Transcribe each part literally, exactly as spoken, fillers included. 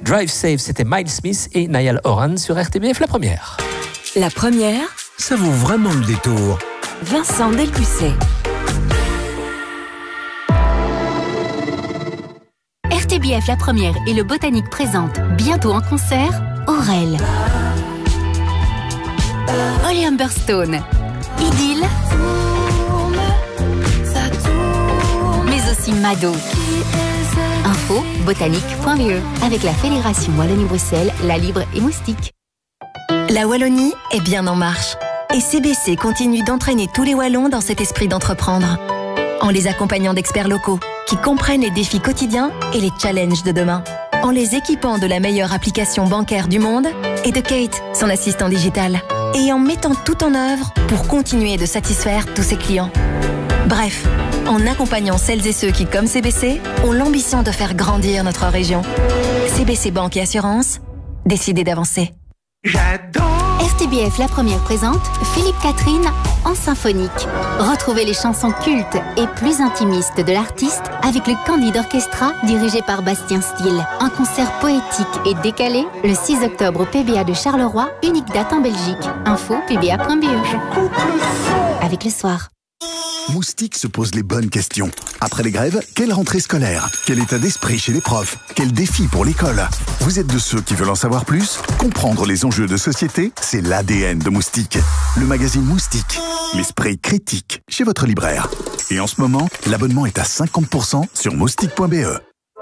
Drive Safe, c'était Miles Smith et Niall Horan sur R T B F, la première. La première, ça vaut vraiment le détour. Vincent Delpucet. R T B F, la première et le Botanique présentent bientôt en concert Aurel, Holly Humberstone, Idylle, mais aussi Mado. Info botanique point b e avec la Fédération Wallonie-Bruxelles, La Libre et Moustique. La Wallonie est bien en marche. Et C B C continue d'entraîner tous les Wallons dans cet esprit d'entreprendre. En les accompagnant d'experts locaux qui comprennent les défis quotidiens et les challenges de demain. En les équipant de la meilleure application bancaire du monde et de Kate, son assistant digital. Et en mettant tout en œuvre pour continuer de satisfaire tous ses clients. Bref, en accompagnant celles et ceux qui, comme C B C, ont l'ambition de faire grandir notre région. C B C Banque et Assurance, décidez d'avancer. J'adore! R T B F, la première présente Philippe Catherine en symphonique. Retrouvez les chansons cultes et plus intimistes de l'artiste avec le Candide Orchestra dirigé par Bastien Steele. Un concert poétique et décalé le six octobre au P B A de Charleroi, unique date en Belgique. Info p b a point b e. Avec le soir. Moustique se pose les bonnes questions. Après les grèves, quelle rentrée scolaire? Quel état d'esprit chez les profs? Quel défi pour l'école? Vous êtes de ceux qui veulent en savoir plus? Comprendre les enjeux de société, c'est l'A D N de Moustique. Le magazine Moustique, l'esprit critique chez votre libraire. Et en ce moment, l'abonnement est à cinquante pour cent sur moustique point b e.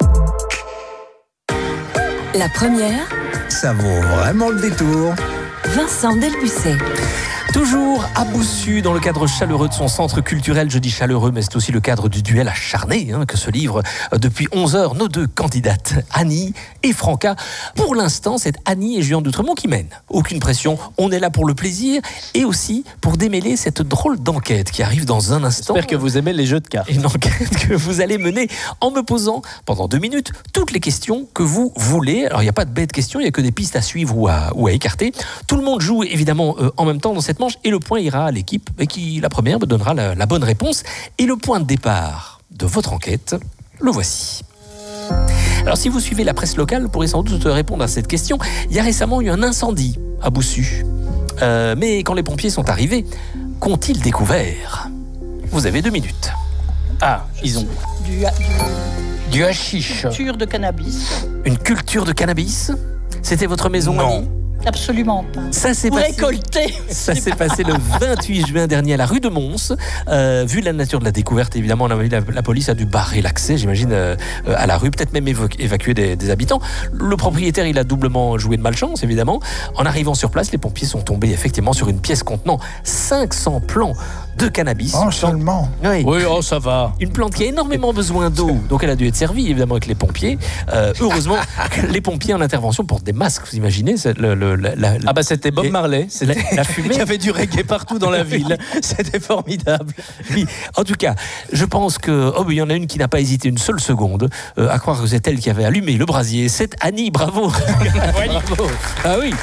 La première, Ça vaut vraiment le détour. Vincent Delpucet. Toujours à Boussu, dans le cadre chaleureux de son centre culturel. Je dis chaleureux, mais c'est aussi le cadre du duel acharné hein, que se livrent euh, depuis onze heures nos deux candidates, Annie et Franca. Pour l'instant, c'est Annie et Julien d'Outremont qui mènent. Aucune pression, on est là pour le plaisir et aussi pour démêler cette drôle d'enquête qui arrive dans un instant. J'espère que vous aimez les jeux de cartes. Une enquête que vous allez mener en me posant pendant deux minutes toutes les questions que vous voulez. Alors, il n'y a pas de bêtes questions, il n'y a que des pistes à suivre ou à, ou à écarter. Tout le monde joue évidemment euh, en même temps dans cette manche et le point ira à l'équipe qui, la première, me donnera la, la bonne réponse. Et le point de départ de votre enquête, le voici. Alors, si vous suivez la presse locale, vous pourrez sans doute répondre à cette question. Il y a récemment eu un incendie à Boussu. Euh, mais quand les pompiers sont arrivés, qu'ont-ils découvert? Vous avez deux minutes. Ah, ils ont Du, du, du hashish. culture de cannabis. Une culture de cannabis? C'était votre maison, Non. Annie? Absolument pas. Ça s'est Vous passé. récoltez. Ça s'est passé le vingt-huit juin dernier à la rue de Mons. Euh, vu la nature de la découverte, évidemment, la, la, la police a dû barrer l'accès, j'imagine, euh, à la rue, peut-être même évo- évacuer des, des habitants. Le propriétaire, il a doublement joué de malchance, évidemment. En arrivant sur place, les pompiers sont tombés effectivement sur une pièce contenant cinq cents plants de cannabis. Oh, seulement. Oui. Oui, oh, ça va. Une plante qui a énormément besoin d'eau, donc elle a dû être servie évidemment avec les pompiers. Euh, heureusement, les pompiers en intervention portent des masques, vous imaginez c'est le, le, la, la, Ah bah c'était Bob Et- Marley. C'était la, la fumée. Il y avait du reggae partout dans la ville. C'était formidable. Oui. En tout cas, je pense que oh, il y en a une qui n'a pas hésité une seule seconde euh, à croire que c'est elle qui avait allumé le brasier. C'est Annie, bravo. Bravo. Ah oui.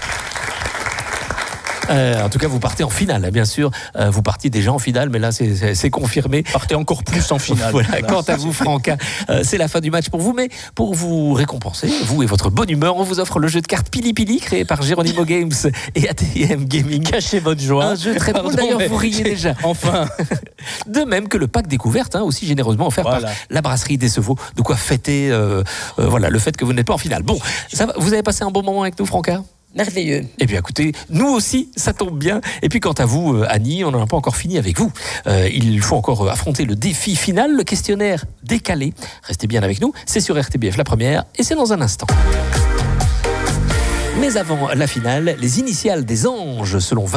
Euh, en tout cas, vous partez en finale, bien sûr. Euh, vous partiez déjà en finale, mais là, c'est, c'est, c'est confirmé. Partez encore plus en finale. Voilà. Quant à vous, Franca, euh, c'est la fin du match pour vous. Mais pour vous récompenser, vous et votre bonne humeur, on vous offre le jeu de cartes Pili Pili, créé par Geronimo Games et A T M Gaming. Cachez votre joie. Un jeu très Pardon, drôle. D'ailleurs, mais vous riez j'ai- déjà. Enfin. De même que le pack découverte, hein, aussi généreusement offert Voilà. par la brasserie des Sevaux. De quoi fêter euh, euh, voilà, le fait que vous n'êtes pas en finale. Bon, ça va, vous avez passé un bon moment avec nous, Franca? Merveilleux. Eh bien, écoutez, nous aussi, ça tombe bien. Et puis, quant à vous, euh, Annie, on n'en a pas encore fini avec vous. Euh, il faut encore euh, affronter le défi final, le questionnaire décalé. Restez bien avec nous. C'est sur R T B F, la première, et c'est dans un instant. Mais avant la finale, les initiales des anges, selon